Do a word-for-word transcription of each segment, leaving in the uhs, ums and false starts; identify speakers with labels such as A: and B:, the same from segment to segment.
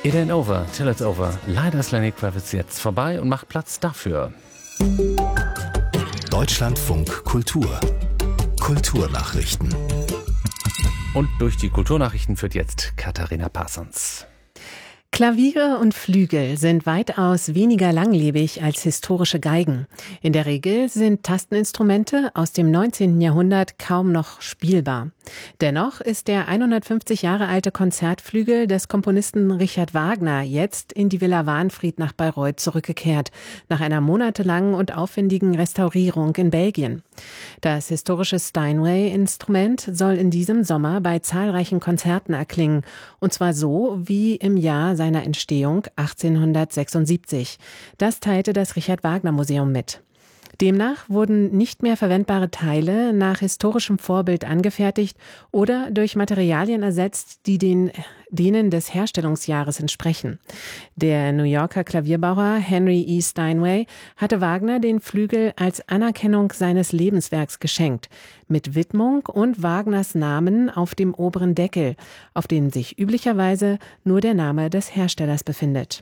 A: It ain't over till it's over. Leider ist Lenny Kravitz jetzt vorbei und macht Platz dafür.
B: Deutschlandfunk Kultur. Kulturnachrichten.
A: Und durch die Kulturnachrichten führt jetzt Katharina Parsons.
C: Klaviere und Flügel sind weitaus weniger langlebig als historische Geigen. In der Regel sind Tasteninstrumente aus dem neunzehnten Jahrhundert kaum noch spielbar. Dennoch ist der hundertfünfzig Jahre alte Konzertflügel des Komponisten Richard Wagner jetzt in die Villa Wahnfried nach Bayreuth zurückgekehrt, nach einer monatelangen und aufwendigen Restaurierung in Belgien. Das historische Steinway-Instrument soll in diesem Sommer bei zahlreichen Konzerten erklingen, und zwar so wie im Jahr seiner Entstehung achtzehnhundertsechsundsiebzig. Das teilte das Richard Wagner Museum mit. Demnach wurden nicht mehr verwendbare Teile nach historischem Vorbild angefertigt oder durch Materialien ersetzt, die den, denen des Herstellungsjahres entsprechen. Der New Yorker Klavierbauer Henry E. Steinway hatte Wagner den Flügel als Anerkennung seines Lebenswerks geschenkt, mit Widmung und Wagners Namen auf dem oberen Deckel, auf dem sich üblicherweise nur der Name des Herstellers befindet.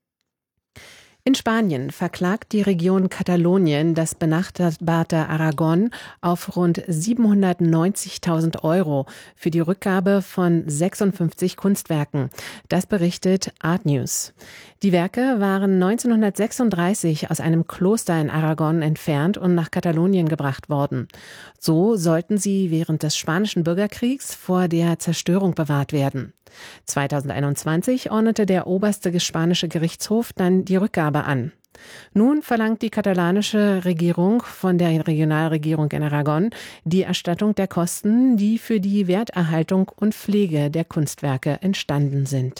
C: In Spanien verklagt die Region Katalonien das benachbarte Aragon auf rund siebenhundertneunzigtausend Euro für die Rückgabe von sechsundfünfzig Kunstwerken. Das berichtet Art News. Die Werke waren neunzehnhundertsechsunddreißig aus einem Kloster in Aragon entfernt und nach Katalonien gebracht worden. So sollten sie während des Spanischen Bürgerkriegs vor der Zerstörung bewahrt werden. zweitausendeinundzwanzig ordnete der oberste spanische Gerichtshof dann die Rückgabe an. Nun verlangt die katalanische Regierung von der Regionalregierung in Aragon die Erstattung der Kosten, die für die Werterhaltung und Pflege der Kunstwerke entstanden sind.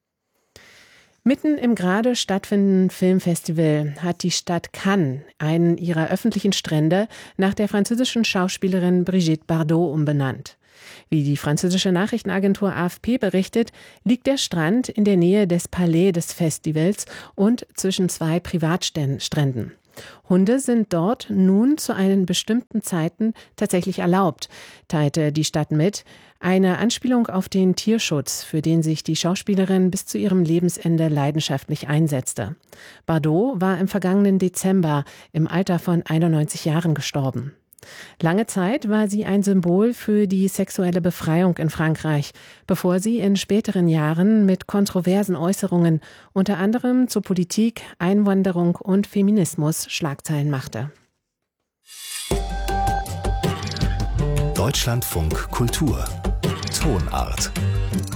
C: Mitten im gerade stattfindenden Filmfestival hat die Stadt Cannes einen ihrer öffentlichen Strände nach der französischen Schauspielerin Brigitte Bardot umbenannt. Wie die französische Nachrichtenagentur A F P berichtet, liegt der Strand in der Nähe des Palais des Festivals und zwischen zwei Privatstränden. Hunde sind dort nun zu einen bestimmten Zeiten tatsächlich erlaubt, teilte die Stadt mit. Eine Anspielung auf den Tierschutz, für den sich die Schauspielerin bis zu ihrem Lebensende leidenschaftlich einsetzte. Bardot war im vergangenen Dezember im Alter von einundneunzig Jahren gestorben. Lange Zeit war sie ein Symbol für die sexuelle Befreiung in Frankreich, bevor sie in späteren Jahren mit kontroversen Äußerungen unter anderem zu Politik, Einwanderung und Feminismus Schlagzeilen machte.
B: Deutschlandfunk Kultur Tonart